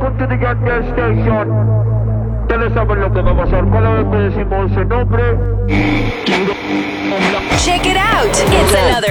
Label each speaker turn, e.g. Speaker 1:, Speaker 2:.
Speaker 1: welcome to the gas station. Ustedes saben lo que va a pasar. Cada vez que decimos ese nombre.
Speaker 2: Check it out. It's another